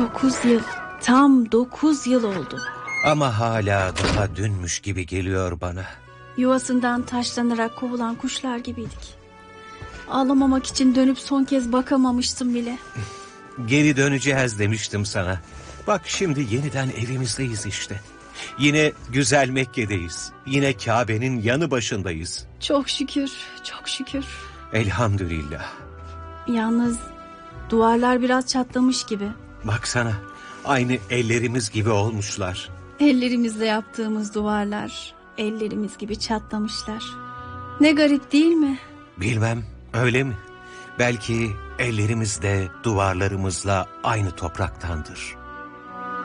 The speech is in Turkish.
9 yıl. Tam 9 yıl oldu. Ama hala daha dünmüş gibi geliyor bana. Yuvasından taşlanarak kovulan kuşlar gibiydik. Ağlamamak için dönüp son kez bakamamıştım bile. Geri döneceğiz demiştim sana. Bak şimdi yeniden evimizdeyiz işte. Yine güzel Mekke'deyiz. Yine Kabe'nin yanı başındayız. Çok şükür, çok şükür. Elhamdülillah. Yalnız duvarlar biraz çatlamış gibi. Baksana, aynı ellerimiz gibi olmuşlar. Ellerimizle yaptığımız duvarlar ellerimiz gibi çatlamışlar. Ne garip değil mi? Bilmem, öyle mi? Belki ellerimiz de duvarlarımızla aynı topraktandır.